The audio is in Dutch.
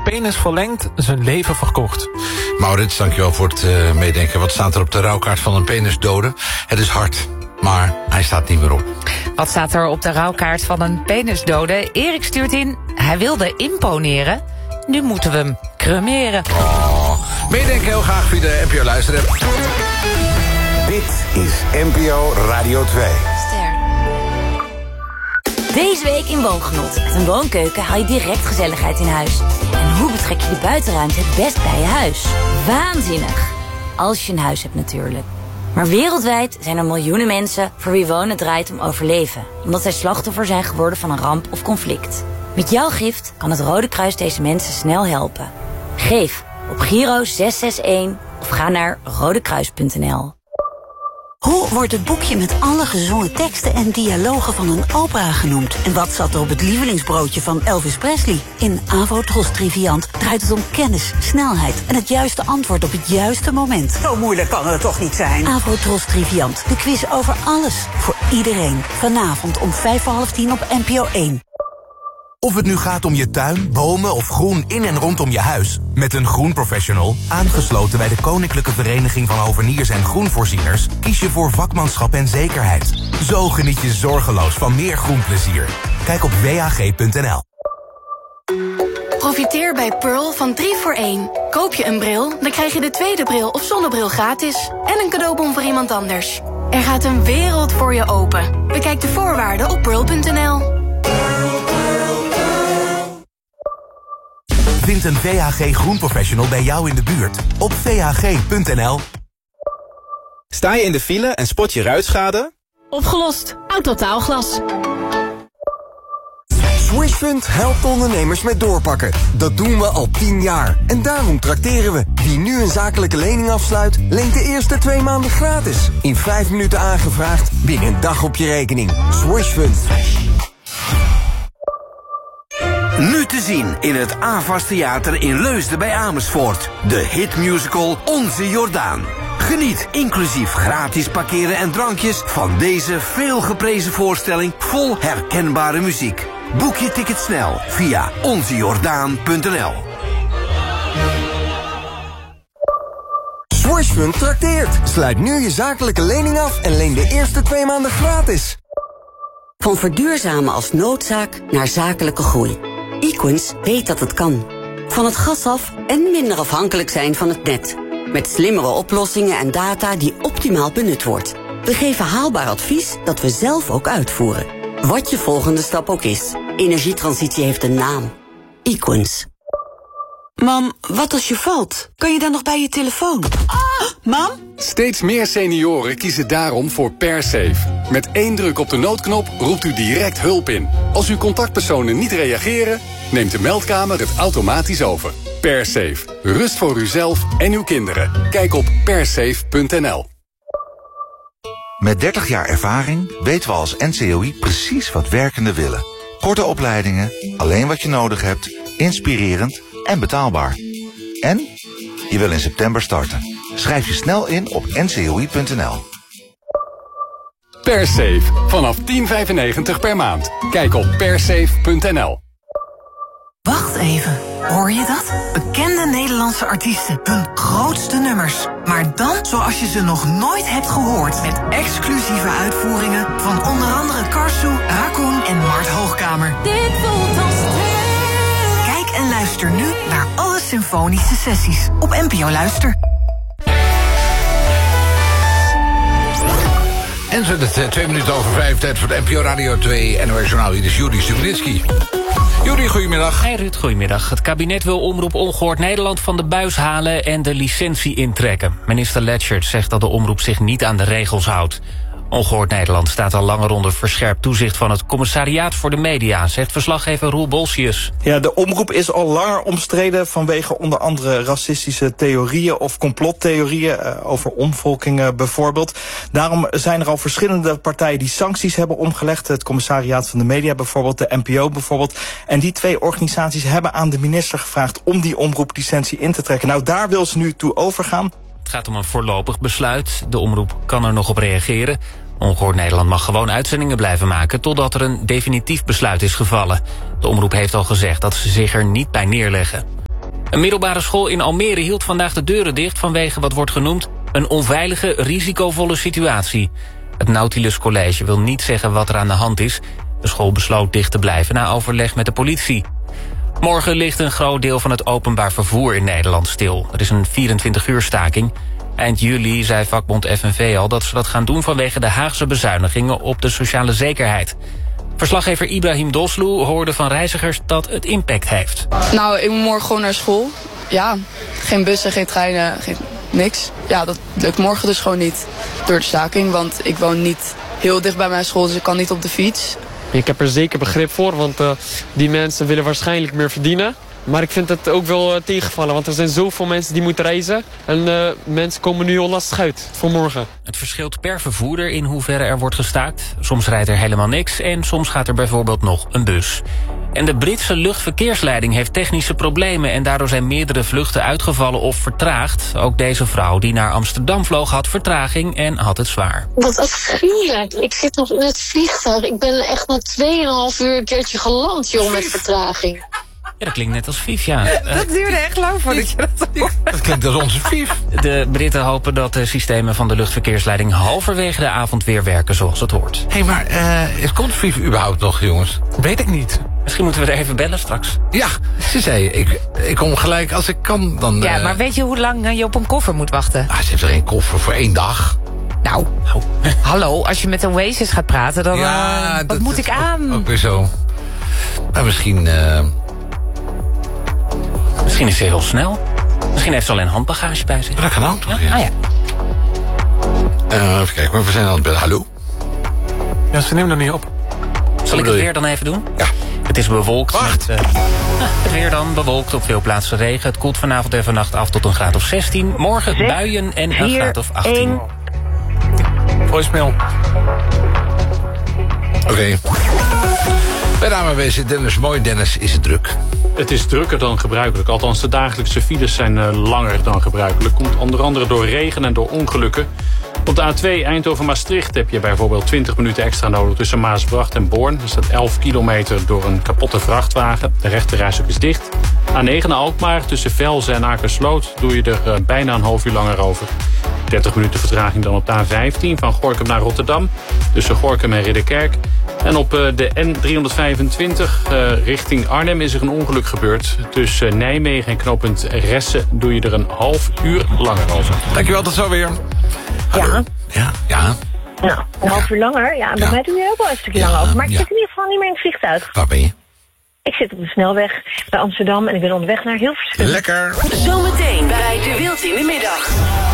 penis verlengd, zijn leven verkocht. Maurits, dankjewel voor het meedenken. Wat staat er op de rouwkaart van een penisdode? Het is hard, maar hij staat niet meer op. Wat staat er op de rouwkaart van een penisdode? Erik stuurt in, hij wilde imponeren. Nu moeten we hem cremeren. Oh, meedenken heel graag via de NPO Luisterapp. Dit is NPO Radio 2. Deze week in Woongenot. Met een woonkeuken haal je direct gezelligheid in huis. En hoe betrek je de buitenruimte het best bij je huis? Waanzinnig. Als je een huis hebt natuurlijk. Maar wereldwijd zijn er miljoenen mensen voor wie wonen draait om overleven. Omdat zij slachtoffer zijn geworden van een ramp of conflict. Met jouw gift kan het Rode Kruis deze mensen snel helpen. Geef op Giro 661 of ga naar rodekruis.nl. Hoe wordt het boekje met alle gezongen teksten en dialogen van een opera genoemd? En wat zat er op het lievelingsbroodje van Elvis Presley? In Avrotros Triviant draait het om kennis, snelheid en het juiste antwoord op het juiste moment. Zo moeilijk kan het toch niet zijn? Avrotros Triviant, de quiz over alles, voor iedereen. Vanavond om 9:55 op NPO 1. Of het nu gaat om je tuin, bomen of groen in en rondom je huis. Met een groenprofessional, aangesloten bij de Koninklijke Vereniging van Hoveniers en Groenvoorzieners, kies je voor vakmanschap en zekerheid. Zo geniet je zorgeloos van meer groenplezier. Kijk op wag.nl. Profiteer bij Pearl van 3 voor 1. Koop je een bril, dan krijg je de tweede bril of zonnebril gratis. En een cadeaubon voor iemand anders. Er gaat een wereld voor je open. Bekijk de voorwaarden op pearl.nl. Vind een VHG groenprofessional bij jou in de buurt op vhg.nl. Sta je in de file en spot je ruitschade? Opgelost. Autotaalglas. Swishfund helpt ondernemers met doorpakken. Dat doen we al 10 jaar. En daarom trakteren we. Wie nu een zakelijke lening afsluit, leent de eerste 2 maanden gratis. In 5 minuten aangevraagd, binnen een dag op je rekening. Swishfund. Nu te zien in het AVAS Theater in Leusden bij Amersfoort. De hitmusical Onze Jordaan. Geniet inclusief gratis parkeren en drankjes van deze veelgeprezen voorstelling vol herkenbare muziek. Boek je ticket snel via onzejordaan.nl. Swishfund trakteert. Sluit nu je zakelijke lening af en leen de eerste 2 maanden gratis. Van verduurzamen als noodzaak naar zakelijke groei. Equens weet dat het kan. Van het gas af en minder afhankelijk zijn van het net. Met slimmere oplossingen en data die optimaal benut wordt. We geven haalbaar advies dat we zelf ook uitvoeren. Wat je volgende stap ook is. Energietransitie heeft een naam. Equens. Mam, wat als je valt? Kan je dan nog bij je telefoon? Mam? Steeds meer senioren kiezen daarom voor PerSafe. Met 1 druk op de noodknop roept u direct hulp in. Als uw contactpersonen niet reageren, neemt de meldkamer het automatisch over. PerSafe. Rust voor uzelf en uw kinderen. Kijk op persafe.nl. Met 30 jaar ervaring weten we als NCOI precies wat werkenden willen. Korte opleidingen, alleen wat je nodig hebt, inspirerend en betaalbaar. En je wil in september starten. Schrijf je snel in op ncoi.nl. PerSafe. Vanaf $10,95 per maand. Kijk op persafe.nl. Wacht even, hoor je dat? Bekende Nederlandse artiesten, hun grootste nummers. Maar dan zoals je ze nog nooit hebt gehoord. Met exclusieve uitvoeringen van onder andere Karsu, Raccoon en Mart Hoogkamer. Dit voelt als Kijk en luister nu naar alle symfonische sessies op NPO Luister. En zo het 2 minuten over 5, tijd voor de NPO Radio 2 NOS Journaal. Hier is Juri Stubenitski. Juri, goedemiddag. Hey Ruud, goedemiddag. Het kabinet wil Omroep Ongehoord Nederland van de buis halen en de licentie intrekken. Minister Letchert zegt dat de omroep zich niet aan de regels houdt. Ongehoord Nederland staat al langer onder verscherpt toezicht van het Commissariaat voor de Media, zegt verslaggever Roel Bolsius. Ja, de omroep is al langer omstreden vanwege onder andere racistische theorieën of complottheorieën over omvolking bijvoorbeeld. Daarom zijn er al verschillende partijen die sancties hebben omgelegd. Het Commissariaat van de Media bijvoorbeeld, de NPO bijvoorbeeld. En die 2 organisaties hebben aan de minister gevraagd om die omroeplicentie in te trekken. Nou, daar wil ze nu toe overgaan. Het gaat om een voorlopig besluit. De omroep kan er nog op reageren. Ongehoord Nederland mag gewoon uitzendingen blijven maken totdat er een definitief besluit is gevallen. De omroep heeft al gezegd dat ze zich er niet bij neerleggen. Een middelbare school in Almere hield vandaag de deuren dicht vanwege wat wordt genoemd een onveilige, risicovolle situatie. Het Nautilus College wil niet zeggen wat er aan de hand is. De school besloot dicht te blijven na overleg met de politie. Morgen ligt een groot deel van het openbaar vervoer in Nederland stil. Er is een 24-uur staking. Eind juli zei vakbond FNV al dat ze dat gaan doen vanwege de Haagse bezuinigingen op de sociale zekerheid. Verslaggever Ibrahim Doslu hoorde van reizigers dat het impact heeft. Nou, ik moet morgen gewoon naar school. Ja, geen bussen, geen treinen, niks. Ja, dat lukt morgen dus gewoon niet door de staking. Want ik woon niet heel dicht bij mijn school, dus ik kan niet op de fiets. Ik heb er zeker begrip voor, want die mensen willen waarschijnlijk meer verdienen. Maar ik vind het ook wel tegenvallen, want er zijn zoveel mensen die moeten reizen. En mensen komen nu al lastig uit voor morgen. Het verschilt per vervoerder in hoeverre er wordt gestaakt. Soms rijdt er helemaal niks en soms gaat er bijvoorbeeld nog een bus. En de Britse luchtverkeersleiding heeft technische problemen en daardoor zijn meerdere vluchten uitgevallen of vertraagd. Ook deze vrouw die naar Amsterdam vloog had vertraging en had het zwaar. Wat afschuwelijk. Ik zit nog in het vliegtuig. Ik ben echt na 2,5 uur een keertje geland, joh, met vertraging. Ja, dat klinkt net als Vief, ja. Dat duurde echt lang voordat je dat hoorde. Dat klinkt als onze Vief. De Britten hopen dat de systemen van de luchtverkeersleiding halverwege de avond weer werken zoals het hoort. Hé, maar komt Vief überhaupt nog, jongens? Weet ik niet. Misschien moeten we er even bellen straks. Ja, ze zei, ik kom gelijk als ik kan. Dan, ja, maar weet je hoe lang je op een koffer moet wachten? Ze heeft er een koffer voor 1 dag. Nou, hallo, als je met een Oasis gaat praten, dan wat moet ik aan? Ook weer zo. Maar misschien... Misschien is ze heel snel. Misschien heeft ze alleen handbagage bij zich. Dat kan ook toch, ja. Ah, ja. Even kijken, we zijn aan het bellen. Hallo? Ja, ze neemt er niet op. Zal ik het weer dan even doen? Ja. Het is bewolkt. Wacht. Het weer dan bewolkt, op veel plaatsen regen. Het koelt vanavond en vannacht af tot een graad of 16. Morgen buien en een graad of 18. Voicemail. Oké. Bij de ANWB zit Dennis Mooi. Dennis, is het druk? Het is drukker dan gebruikelijk. Althans, de dagelijkse files zijn langer dan gebruikelijk. Komt onder andere door regen en door ongelukken. Op de A2 Eindhoven-Maastricht heb je bijvoorbeeld 20 minuten extra nodig tussen Maasbracht en Born. Er staat 11 kilometer door een kapotte vrachtwagen. De rechterrijstrook is dicht. A9 naar Alkmaar tussen Velzen en Akersloot doe je er bijna een half uur langer over. 30 minuten vertraging dan op de A15 van Gorinchem naar Rotterdam. Tussen Gorinchem en Ridderkerk. En op de N325 richting Arnhem is er een ongeluk gebeurd. Tussen Nijmegen en knooppunt Ressen doe je er een half uur langer over. Dankjewel, tot zo weer. Ja. Ja. Nou, een half uur langer. Ja, bij mij doe je ook wel een stukje langer over. Maar ik zit in ieder geval niet meer in het vliegtuig. Waar ben je? Ik zit op de snelweg bij Amsterdam en ik ben onderweg naar Hilversum. Lekker. Zometeen bij De Wild in de Middag.